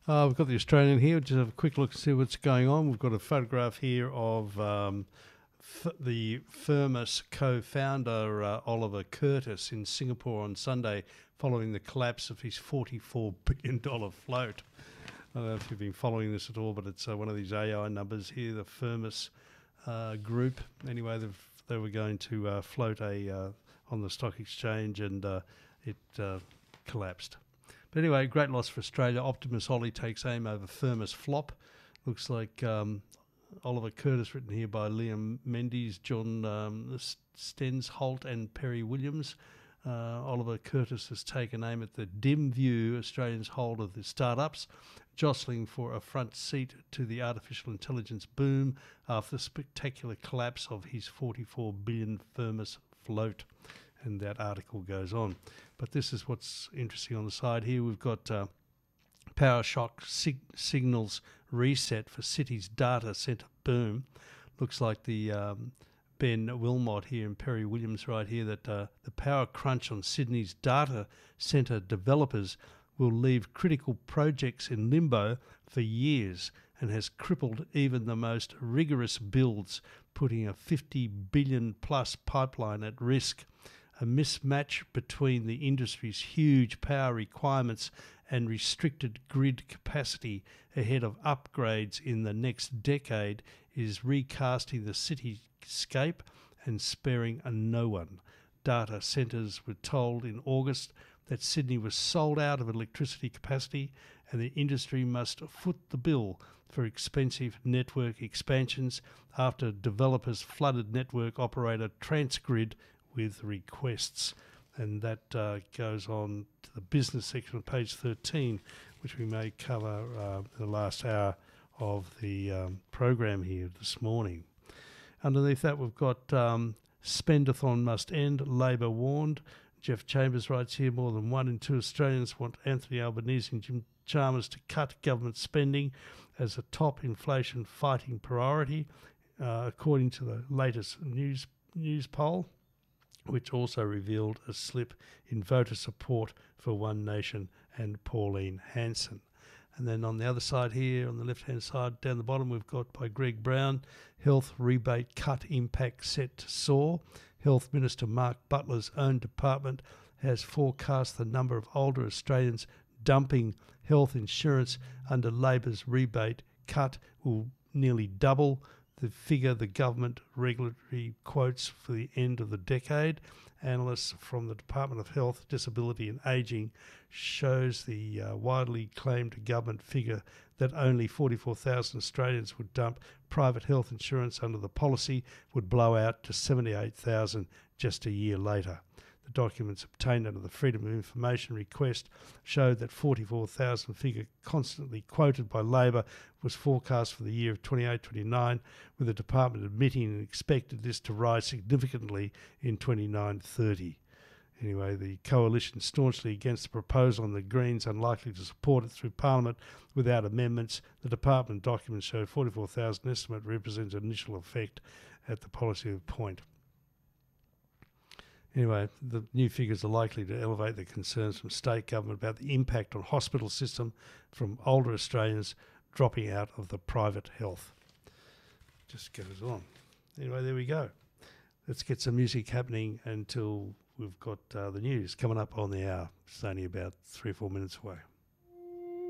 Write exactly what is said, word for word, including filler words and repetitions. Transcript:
Uh, we've got the Australian here. Just have a quick look and see what's going on. We've got a photograph here of um, f- the Firmus co-founder uh, Oliver Curtis in Singapore on Sunday following the collapse of his forty-four billion dollars float. I don't know if you've been following this at all, but it's uh, one of these A I numbers here, the Firmus uh, group. Anyway, they were going to uh, float a uh, on the stock exchange and uh, it uh, collapsed. But anyway, great loss for Australia. Optimus Ollie takes aim over Firmus flop. Looks like um, Oliver Curtis, written here by Liam Mendes, John um, Stens Holt and Perry Williams. Uh, Oliver Curtis has taken aim at the dim view Australians hold of the startups, jostling for a front seat to the artificial intelligence boom after the spectacular collapse of his forty-four billion Firmus float. And that article goes on. But this is what's interesting on the side here. We've got uh, power shock sig- signals reset for City's data centre boom. Looks like the um, Ben Wilmot here and Perry Williams right here that uh, the power crunch on Sydney's data centre developers will leave critical projects in limbo for years and has crippled even the most rigorous builds, putting a fifty billion plus pipeline at risk. A mismatch between the industry's huge power requirements and restricted grid capacity ahead of upgrades in the next decade is recasting the cityscape and sparing a no one. Data centres were told in August that Sydney was sold out of electricity capacity and the industry must foot the bill for expensive network expansions after developers flooded network operator Transgrid with requests. And that uh, goes on to the business section on page thirteen, which we may cover uh, in the last hour of the um, program here this morning. Underneath that, we've got um, Spendathon must end, Labor warned. Jeff Chambers writes here, more than one in two Australians want Anthony Albanese and Jim Chalmers to cut government spending as a top inflation fighting priority, uh, according to the latest news news poll, which also revealed a slip in voter support for One Nation and Pauline Hanson. And then on the other side here, on the left-hand side, down the bottom, we've got by Greg Brown, health rebate cut impact set to soar. Health Minister Mark Butler's own department has forecast the number of older Australians dumping health insurance under Labor's rebate cut will nearly double the figure the government regulatory quotes for the end of the decade. Analysts from the Department of Health, Disability and Ageing shows the uh, widely claimed government figure that only forty-four thousand Australians would dump private health insurance under the policy would blow out to seventy-eight thousand just a year later. The documents obtained under the Freedom of Information request showed that forty-four thousand figure constantly quoted by Labor was forecast for the year of twenty-eight twenty-nine, with the department admitting and expected this to rise significantly in twenty-nine thirty. Anyway, the coalition staunchly against the proposal and the Greens unlikely to support it through Parliament without amendments. The department documents show forty-four thousand estimate represents an initial effect at the policy point. Anyway, the new figures are likely to elevate the concerns from state government about the impact on hospital system from older Australians dropping out of the private health. Just goes on. Anyway, there we go. Let's get some music happening until we've got uh, the news coming up on the hour. It's only about three or four minutes away.